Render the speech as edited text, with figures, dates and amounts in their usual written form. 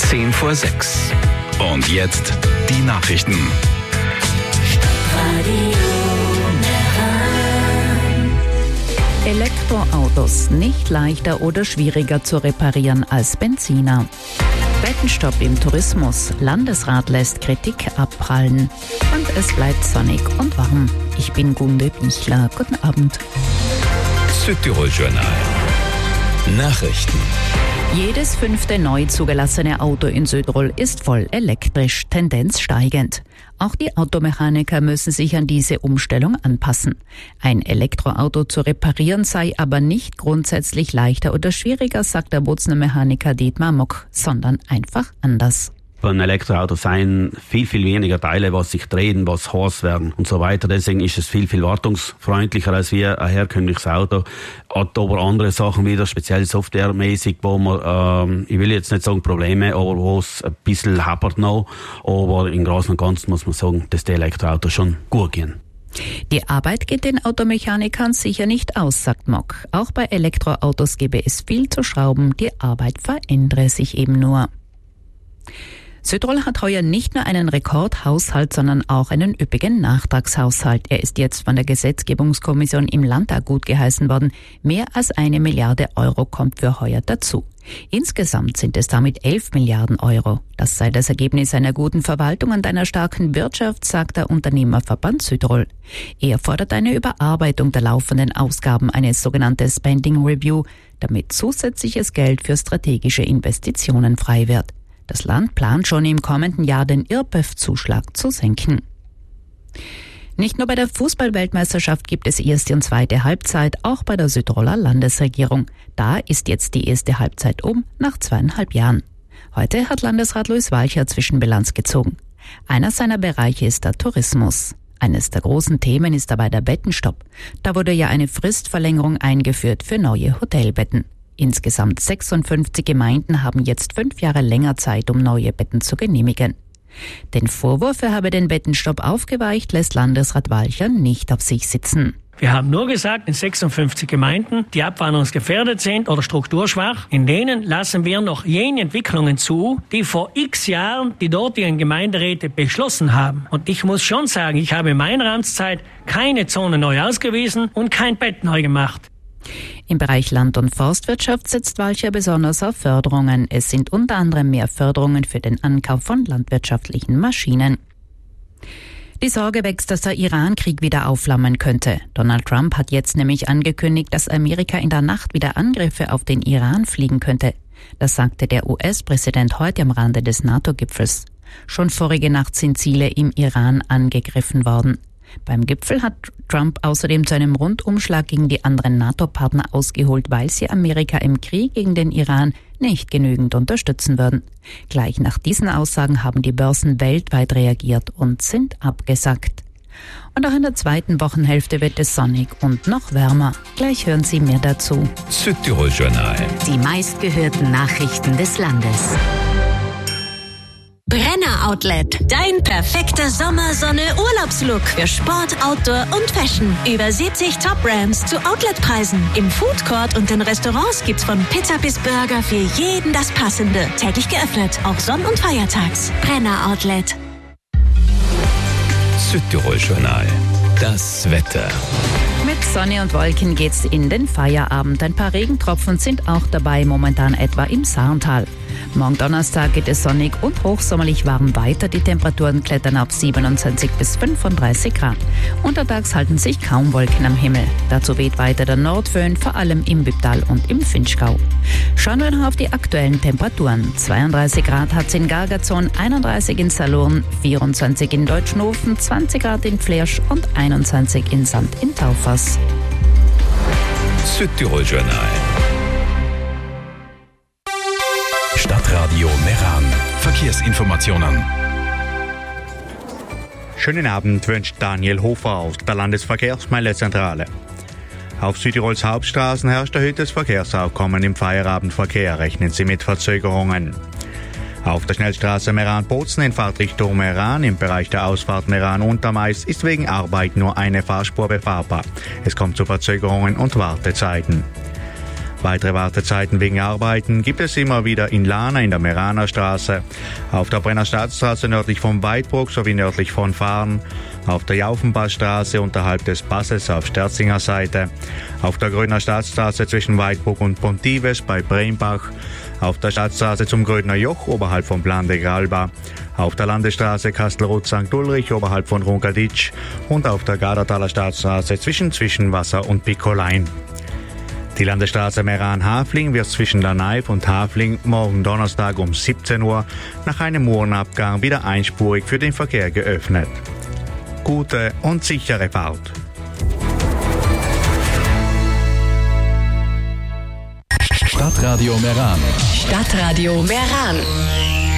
6:10. Und jetzt die Nachrichten. Elektroautos nicht leichter oder schwieriger zu reparieren als Benziner. Bettenstopp im Tourismus. Landesrat lässt Kritik abprallen. Und es bleibt sonnig und warm. Ich bin Gunde Bichler. Guten Abend. Südtirol-Journal. Nachrichten. Jedes 5. neu zugelassene Auto in Südtirol ist voll elektrisch, Tendenz steigend. Auch die Automechaniker müssen sich an diese Umstellung anpassen. Ein Elektroauto zu reparieren sei aber nicht grundsätzlich leichter oder schwieriger, sagt der Bozner Mechaniker Dietmar Mock, sondern einfach anders. Beim Elektroauto seien viel weniger Teile, was sich drehen, was heiß werden und so weiter. Deswegen ist es viel wartungsfreundlicher als wie ein herkömmliches Auto. Hat aber andere Sachen wieder, speziell softwaremäßig, wo man, ich will jetzt nicht sagen Probleme, aber wo es ein bisschen hapert noch. Aber im Großen und Ganzen muss man sagen, dass die Elektroautos schon gut gehen. Die Arbeit geht den Automechanikern sicher nicht aus, sagt Mock. Auch bei Elektroautos gäbe es viel zu schrauben, die Arbeit verändere sich eben nur. Südtirol hat heuer nicht nur einen Rekordhaushalt, sondern auch einen üppigen Nachtragshaushalt. Er ist jetzt von der Gesetzgebungskommission im Landtag gutgeheißen worden. Mehr als 1 Milliarde Euro kommt für heuer dazu. Insgesamt sind es damit 11 Milliarden Euro. Das sei das Ergebnis einer guten Verwaltung und einer starken Wirtschaft, sagt der Unternehmerverband Südtirol. Er fordert eine Überarbeitung der laufenden Ausgaben, eine sogenannte Spending Review, damit zusätzliches Geld für strategische Investitionen frei wird. Das Land plant schon im kommenden Jahr den IRPEF-Zuschlag zu senken. Nicht nur bei der Fußball-Weltmeisterschaft gibt es erste und zweite Halbzeit, auch bei der Südtiroler Landesregierung. Da ist jetzt die erste Halbzeit nach 2,5 Jahren. Heute hat Landesrat Luis Walcher Zwischenbilanz gezogen. Einer seiner Bereiche ist der Tourismus. Eines der großen Themen ist dabei der Bettenstopp. Da wurde ja eine Fristverlängerung eingeführt für neue Hotelbetten. Insgesamt 56 Gemeinden haben jetzt 5 Jahre länger Zeit, um neue Betten zu genehmigen. Den Vorwurf, er habe den Bettenstopp aufgeweicht, lässt Landesrat Walcher nicht auf sich sitzen. Wir haben nur gesagt, in 56 Gemeinden, die abwanderungsgefährdet sind oder strukturschwach, in denen lassen wir noch jene Entwicklungen zu, die vor x Jahren die dortigen Gemeinderäte beschlossen haben. Und ich muss schon sagen, ich habe in meiner Amtszeit keine Zone neu ausgewiesen und kein Bett neu gemacht. Im Bereich Land- und Forstwirtschaft setzt Walcher besonders auf Förderungen. Es sind unter anderem mehr Förderungen für den Ankauf von landwirtschaftlichen Maschinen. Die Sorge wächst, dass der Iran-Krieg wieder aufflammen könnte. Donald Trump hat jetzt nämlich angekündigt, dass Amerika in der Nacht wieder Angriffe auf den Iran fliegen könnte. Das sagte der US-Präsident heute am Rande des NATO-Gipfels. Schon vorige Nacht sind Ziele im Iran angegriffen worden. Beim Gipfel hat Trump außerdem zu einem Rundumschlag gegen die anderen NATO-Partner ausgeholt, weil sie Amerika im Krieg gegen den Iran nicht genügend unterstützen würden. Gleich nach diesen Aussagen haben die Börsen weltweit reagiert und sind abgesackt. Und auch in der zweiten Wochenhälfte wird es sonnig und noch wärmer. Gleich hören Sie mehr dazu. Südtirol-Journal. Die meistgehörten Nachrichten des Landes. Brenner Outlet. Dein perfekter Sommer-Sonne-Urlaubslook für Sport, Outdoor und Fashion. Über 70 Top-Brands zu Outletpreisen. Im Foodcourt und in Restaurants gibt's von Pizza bis Burger für jeden das Passende. Täglich geöffnet, auch Sonn- und Feiertags. Brenner Outlet. Südtirol-Journal. Das Wetter. Mit Sonne und Wolken geht's in den Feierabend. Ein paar Regentropfen sind auch dabei, momentan etwa im Saarntal. Morgen Donnerstag geht es sonnig und hochsommerlich warm weiter. Die Temperaturen klettern auf 27 bis 35 Grad. Untertags halten sich kaum Wolken am Himmel. Dazu weht weiter der Nordföhn, vor allem im Büpptal und im Finchgau. Schauen wir noch auf die aktuellen Temperaturen. 32 Grad hat es in Gargazon, 31 in Salurn, 24 in Deutschnofen, 20 Grad in Flersch und 21 in Sand in Taufers. Südtirol-Journal. Stadtradio Meran. Verkehrsinformationen. Schönen Abend wünscht Daniel Hofer aus der Landesverkehrsmeldezentrale. Auf Südtirols Hauptstraßen herrscht erhöhtes Verkehrsaufkommen im Feierabendverkehr. Rechnen Sie mit Verzögerungen. Auf der Schnellstraße Meran-Bozen in Fahrtrichtung Meran im Bereich der Ausfahrt Meran-Untermeis ist wegen Arbeit nur eine Fahrspur befahrbar. Es kommt zu Verzögerungen und Wartezeiten. Weitere Wartezeiten wegen Arbeiten gibt es immer wieder in Lana in der Meraner Straße, auf der Brenner Stadtstraße nördlich von Weidbruck sowie nördlich von Fahren, auf der Jaufenpassstraße unterhalb des Passes auf Sterzinger Seite, auf der Grödner Stadtstraße zwischen Weidbruck und Pontives bei Brembach, auf der Stadtstraße zum Grödner Joch oberhalb von Plan de Gralba, auf der Landesstraße Kastelruth-St. Ulrich oberhalb von Runkaditsch und auf der Gardertaler Stadtstraße zwischen Zwischenwasser und Piccolein. Die Landesstraße Meran-Hafling wird zwischen Laneif und Hafling morgen Donnerstag um 17 Uhr nach einem Uhrenabgang wieder einspurig für den Verkehr geöffnet. Gute und sichere Fahrt. Stadtradio Meran. Stadtradio Meran.